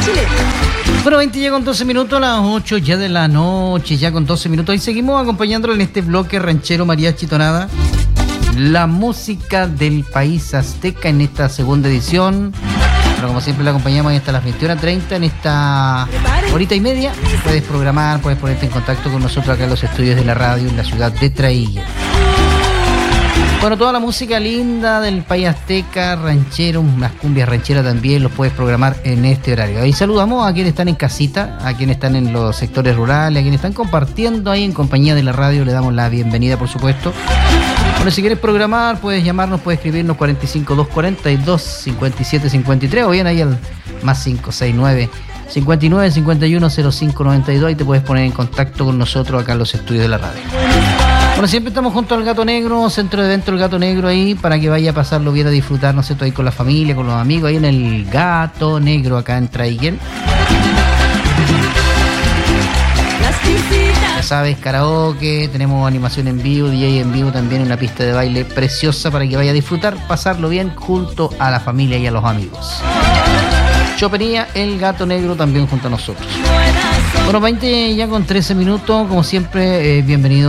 chilena. Bueno, 20 ya con 12 minutos, a las 8 ya de la noche, ya con 12 minutos. Y seguimos acompañándolo en este bloque ranchero mariachi tonada. La música del país azteca en esta segunda edición. Bueno, como siempre la acompañamos hasta las 21:30 en esta horita y media. Puedes programar, puedes ponerte en contacto con nosotros acá en los estudios de la radio en la ciudad de Traiguén. Bueno, toda la música linda del país azteca, ranchero, unas cumbias rancheras también, los puedes programar en este horario. Ahí saludamos a quienes están en casita, a quienes están en los sectores rurales, a quienes están compartiendo ahí en compañía de la radio, le damos la bienvenida, por supuesto. Bueno, si quieres programar, puedes llamarnos, puedes escribirnos 45242-5753 o bien ahí al más 569 59 51 05 92 y te puedes poner en contacto con nosotros acá en los estudios de la radio. Bueno, siempre estamos junto al Gato Negro, centro de evento El Gato Negro ahí, para que vaya a pasarlo bien, a disfrutar, ¿no es cierto?, ahí con la familia, con los amigos, ahí en el Gato Negro, acá en Traiguén. Ya sabes, karaoke, tenemos animación en vivo, DJ en vivo también, una pista de baile preciosa para que vaya a disfrutar, pasarlo bien junto a la familia y a los amigos. Chopería El Gato Negro también junto a nosotros. Bueno, 20 ya con 13 minutos, como siempre, bienvenido